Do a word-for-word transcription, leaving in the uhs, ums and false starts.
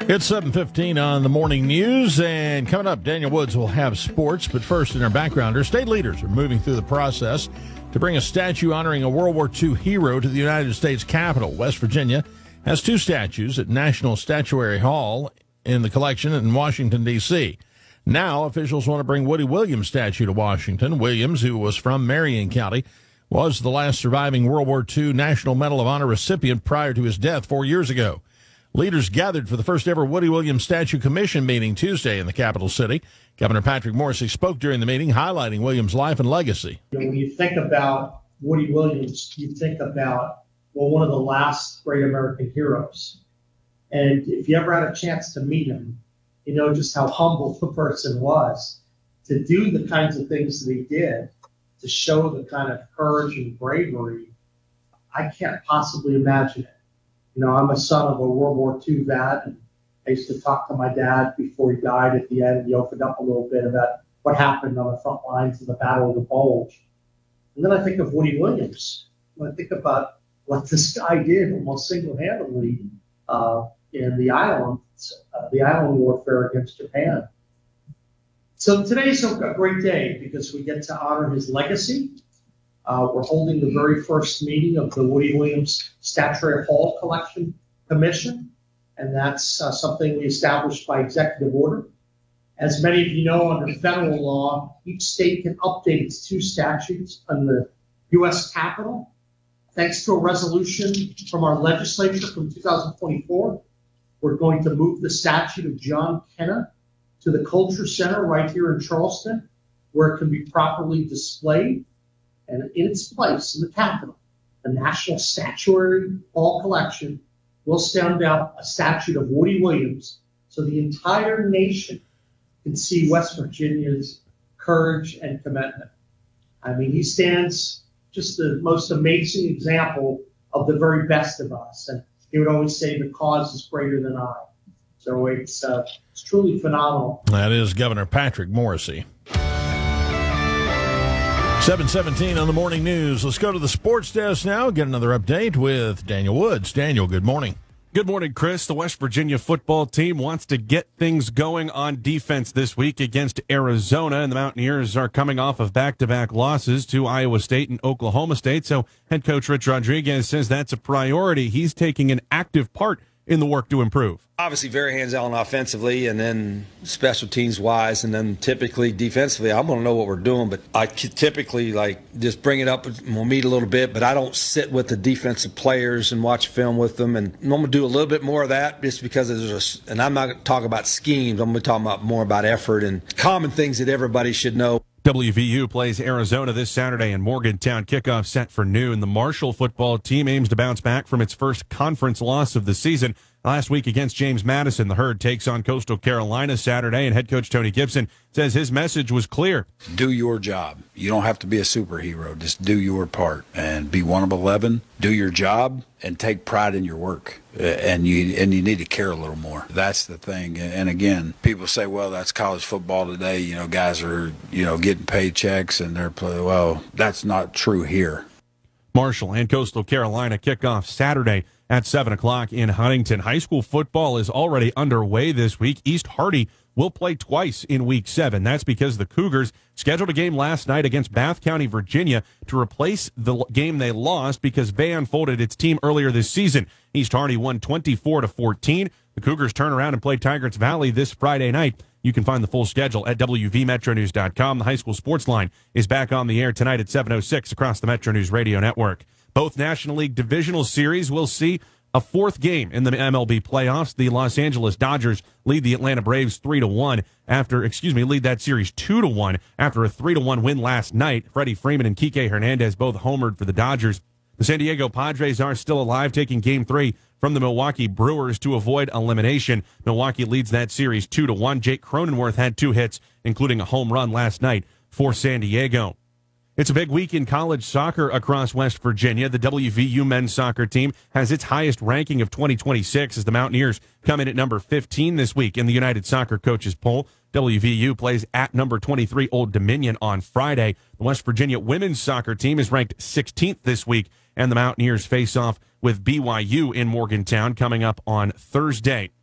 It's seven fifteen on the morning news, and coming up, Daniel Woods will have sports. But first, in our backgrounder, state leaders are moving through the process to bring a statue honoring a World War Two hero to the United States Capitol. West Virginia has two statues at National Statuary Hall in the collection in Washington, D C Now, officials want to bring Woody Williams' statue to Washington. Williams, who was from Marion County, was the last surviving World War Two National Medal of Honor recipient prior to his death four years ago. Leaders gathered for the first ever Woody Williams Statue Commission meeting Tuesday in the capital city. Governor Patrick Morrisey spoke during the meeting, highlighting Williams' life and legacy. When you think about Woody Williams, you think about, well, one of the last great American heroes. And if you ever had a chance to meet him, you know just how humble the person was. To do the kinds of things that he did, to show the kind of courage and bravery, I can't possibly imagine it. You know, I'm a son of a World War Two vet, and I used to talk to my dad before he died at the end. He opened up a little bit about what happened on the front lines of the Battle of the Bulge. And then I think of Woody Williams. When I think about what this guy did almost single-handedly uh, in the island, uh, the island warfare against Japan. So today's a great day because we get to honor his legacy. Uh, we're holding the very first meeting of the Woody Williams Statuary Hall Collection Commission, and that's uh, something we established by executive order. As many of you know, under federal law, each state can update its two statues on the U S Capitol. Thanks to a resolution from our legislature from two thousand twenty-four, we're going to move the statue of John Kenna to the Culture Center right here in Charleston, where it can be properly displayed. And in its place in the Capitol, the National Statuary Hall Collection will stand out a statue of Woody Williams so the entire nation can see West Virginia's courage and commitment. I mean, he stands just the most amazing example of the very best of us. And he would always say, the cause is greater than I. So it's, uh, it's truly phenomenal. That is Governor Patrick Morrisey. seven seventeen on the morning news. Let's go to the sports desk now, get another update with Daniel Woods. Daniel, good morning. Good morning, Chris. The West Virginia football team wants to get things going on defense this week against Arizona, and the Mountaineers are coming off of back-to-back losses to Iowa State and Oklahoma State, so head coach Rich Rodriguez says that's a priority. He's taking an active part in the work to improve. Obviously very hands-on offensively, and then special teams-wise, and then typically defensively. I'm going to know what we're doing, but I typically like just bring it up and we'll meet a little bit, but I don't sit with the defensive players and watch film with them, and I'm going to do a little bit more of that just because there's a, and I'm not going to talk about schemes. I'm going to talk about more about effort and common things that everybody should know. W V U plays Arizona this Saturday in Morgantown. Kickoff set for noon. The Marshall football team aims to bounce back from its first conference loss of the season. Last week against James Madison, the Herd takes on Coastal Carolina Saturday, and head coach Tony Gibson says his message was clear. Do your job. You don't have to be a superhero. Just do your part and be one of eleven. Do your job and take pride in your work. And you and you need to care a little more. That's the thing. And again, people say, well, that's college football today. You know, guys are, you know, getting paychecks and they're playing. Well, that's not true here. Marshall and Coastal Carolina kick off Saturday at seven o'clock in Huntington. High school football is already underway this week. East Hardy will play twice in week seven. That's because the Cougars scheduled a game last night against Bath County, Virginia, to replace the game they lost because Van folded its team earlier this season. East Hardy won twenty-four to fourteen. The Cougars turn around and play Tigers Valley this Friday night. You can find the full schedule at W V Metro News dot com. The high school sports line is back on the air tonight at seven oh six across the Metro News Radio Network. Both National League divisional series will see a fourth game in the M L B playoffs. The Los Angeles Dodgers lead the Atlanta Braves three to one after, excuse me, lead that series two to one after a three to one win last night. Freddie Freeman and Kike Hernandez both homered for the Dodgers. The San Diego Padres are still alive, taking game three from the Milwaukee Brewers to avoid elimination. Milwaukee leads that series two to one. Jake Cronenworth had two hits, including a home run last night for San Diego. It's a big week in college soccer across West Virginia. The W V U men's soccer team has its highest ranking of twenty twenty-six as the Mountaineers come in at number fifteen this week in the United Soccer Coaches poll. W V U plays at number twenty-three Old Dominion on Friday. The West Virginia women's soccer team is ranked sixteenth this week, and the Mountaineers face off with B Y U in Morgantown coming up on Thursday.